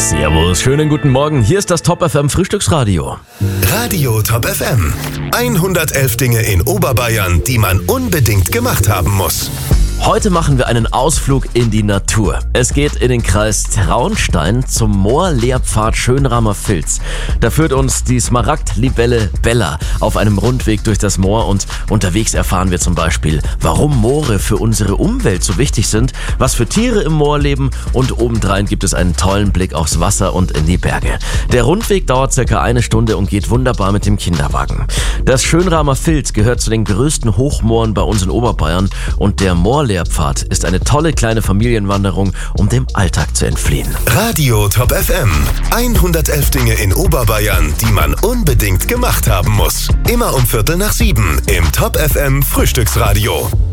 Servus, schönen guten Morgen. Hier ist das Top FM Frühstücksradio. Radio Top FM. 111 Dinge in Oberbayern, die man unbedingt gemacht haben muss. Heute machen wir einen Ausflug in die Natur. Es geht in den Kreis Traunstein zum Moorlehrpfad Schönramer Filz. Da führt uns die Smaragdlibelle Bella auf einem Rundweg durch das Moor und unterwegs erfahren wir zum Beispiel, warum Moore für unsere Umwelt so wichtig sind, was für Tiere im Moor leben und obendrein gibt es einen tollen Blick aufs Wasser und in die Berge. Der Rundweg dauert circa 1 Stunde und geht wunderbar mit dem Kinderwagen. Das Schönramer Filz gehört zu den größten Hochmooren bei uns in Oberbayern und der Moorlehrpfad ist eine tolle kleine Familienwanderung, um dem Alltag zu entfliehen. Radio Top FM. 111 Dinge in Oberbayern, die man unbedingt gemacht haben muss. Immer um 6:45 im Top FM Frühstücksradio.